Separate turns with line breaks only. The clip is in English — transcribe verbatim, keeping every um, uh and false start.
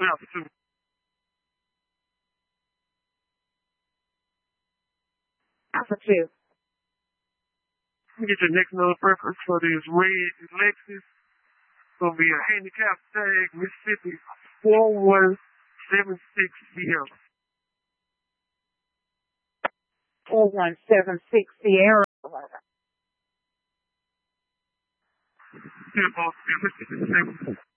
Alpha two.
Alpha two.
Get your next number preference for this red Lexus. It's gonna be a handicap tag, Mississippi four one seven six Sierra.
four one seven six Sierra.
Yeah, boss. Yeah, Mississippi.